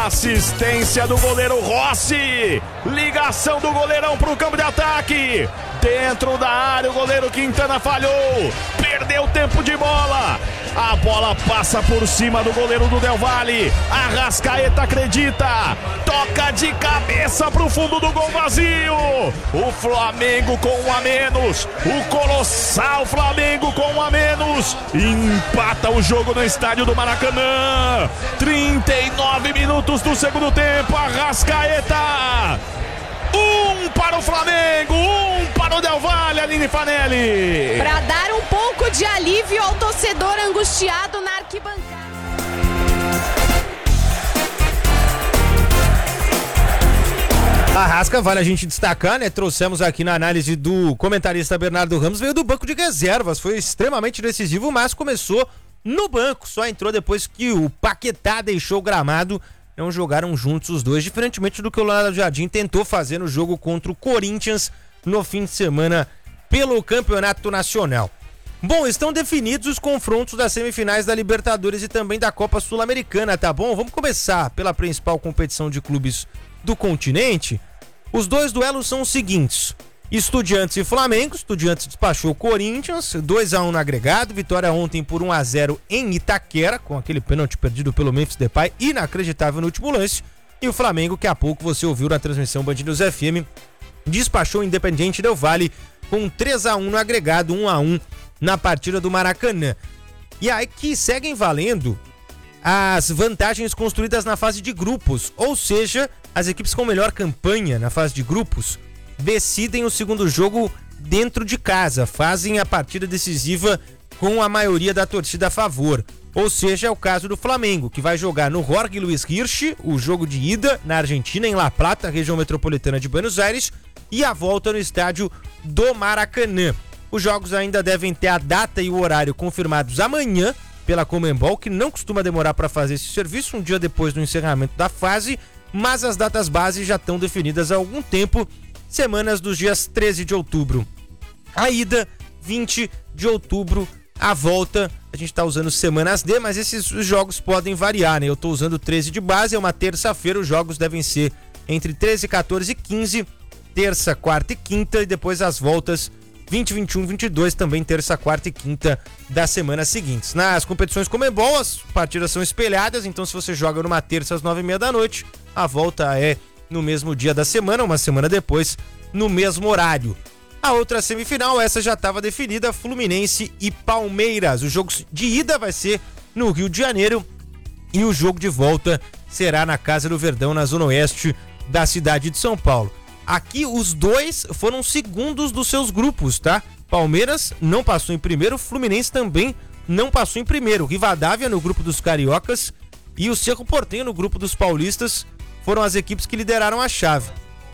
Assistência do goleiro Rossi. Ligação do goleirão pro campo de ataque. Dentro da área, o goleiro Quintana falhou. Perdeu tempo de bola. A bola passa por cima do goleiro do Del Valle. Arrascaeta acredita. Toca de cabeça pro fundo do gol vazio. O Flamengo com um a menos. O colossal Flamengo com um a menos. Empata o jogo no estádio do Maracanã. 39 minutos do segundo tempo. Arrascaeta. 1 para o Flamengo, 1 para o Del Valle, Aline Fanelli. Para dar um pouco de alívio ao torcedor angustiado na arquibancada. Arrasca, vale a gente destacar, né? Trouxemos aqui na análise do comentarista Bernardo Ramos, veio do banco de reservas, foi extremamente decisivo, mas começou no banco, só entrou depois que o Paquetá deixou o gramado. Não jogaram juntos os dois, diferentemente do que o Leonardo Jardim tentou fazer no jogo contra o Corinthians no fim de semana pelo Campeonato Nacional. Bom, estão definidos os confrontos das semifinais da Libertadores e também da Copa Sul-Americana, tá bom? Vamos começar pela principal competição de clubes do continente. Os dois duelos são os seguintes: Estudiantes e Flamengo. Estudiantes despachou o Corinthians, 2-1 no agregado, vitória ontem por 1-0 em Itaquera, com aquele pênalti perdido pelo Memphis Depay, inacreditável no último lance. E o Flamengo, que há pouco você ouviu na transmissão Band News FM, despachou o Independiente Del Valle com 3-1 no agregado, 1-1 na partida do Maracanã. E aí que seguem valendo as vantagens construídas na fase de grupos, ou seja, as equipes com melhor campanha na fase de grupos decidem o segundo jogo dentro de casa, fazem a partida decisiva com a maioria da torcida a favor. Ou seja, é o caso do Flamengo, que vai jogar no Jorge Luiz Hirsch, o jogo de ida na Argentina, em La Plata, região metropolitana de Buenos Aires, e a volta no estádio do Maracanã. Os jogos ainda devem ter a data e o horário confirmados amanhã pela Conmebol, que não costuma demorar para fazer esse serviço, um dia depois do encerramento da fase, mas as datas base já estão definidas há algum tempo, semanas dos dias 13 de outubro. A ida, 20 de outubro, a volta, a gente tá usando semanas D, mas esses jogos podem variar, né? Eu tô usando 13 de base, é uma terça-feira, os jogos devem ser entre 13, 14 e 15, terça, quarta e quinta, e depois as voltas 20, 21, 22, também terça, quarta e quinta das semanas seguintes. Nas competições Conmebol, as partidas são espelhadas, então se você joga numa terça às 9h30 da noite, a volta é no mesmo dia da semana, uma semana depois, no mesmo horário. A outra semifinal, essa já estava definida, Fluminense e Palmeiras. O jogo de ida vai ser no Rio de Janeiro e o jogo de volta será na Casa do Verdão, na zona oeste da cidade de São Paulo. Aqui os dois foram segundos dos seus grupos, tá? Palmeiras não passou em primeiro, Fluminense também não passou em primeiro. Rivadavia no grupo dos cariocas e o Cerro Porteño no grupo dos paulistas foram as equipes que lideraram a chave.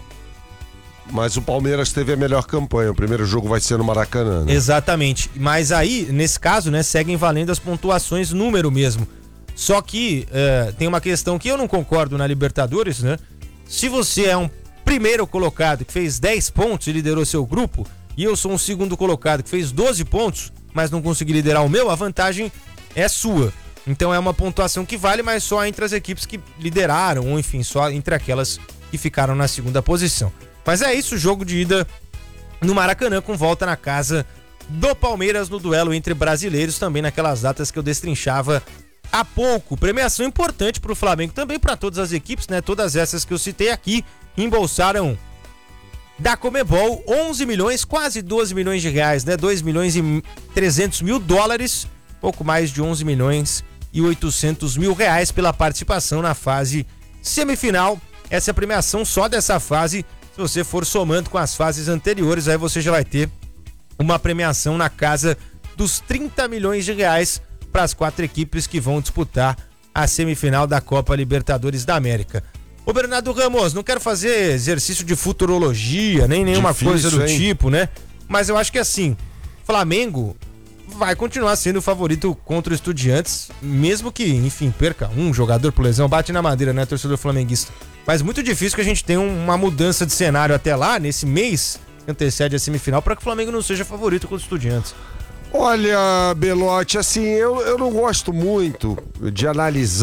Mas o Palmeiras teve a melhor campanha, o primeiro jogo vai ser no Maracanã, né? Exatamente, mas aí, nesse caso, né, seguem valendo as pontuações número mesmo. Só que tem uma questão que eu não concordo na Libertadores, né? Se você é um primeiro colocado que fez 10 pontos e liderou seu grupo, e eu sou um segundo colocado que fez 12 pontos, mas não consegui liderar o meu, a vantagem é sua. Então é uma pontuação que vale, mas só entre as equipes que lideraram, ou enfim, só entre aquelas que ficaram na segunda posição. Mas é isso, jogo de ida no Maracanã, com volta na casa do Palmeiras no duelo entre brasileiros, também naquelas datas que eu destrinchava há pouco. Premiação importante para o Flamengo, também para todas as equipes, né? Todas essas que eu citei aqui embolsaram da Conmebol 11 milhões, quase 12 milhões de reais, né? 2 milhões e 300 mil dólares, pouco mais de 11 milhões e 800 mil reais pela participação na fase semifinal. Essa é a premiação só dessa fase. Se você for somando com as fases anteriores, aí você já vai ter uma premiação na casa dos 30 milhões de reais para as 4 equipes que vão disputar a semifinal da Copa Libertadores da América. Ô Bernardo Ramos, não quero fazer exercício de futurologia, nem nenhuma Difícil, coisa do hein? tipo, né? Mas eu acho que assim, Flamengo vai continuar sendo o favorito contra o Estudiantes, mesmo que, enfim, perca um jogador por lesão, bate na madeira, né, torcedor flamenguista. Mas muito difícil que a gente tenha uma mudança de cenário até lá, nesse mês que antecede a semifinal, para que o Flamengo não seja favorito contra o Estudiantes. Olha, Belotti, assim, eu não gosto muito de analisar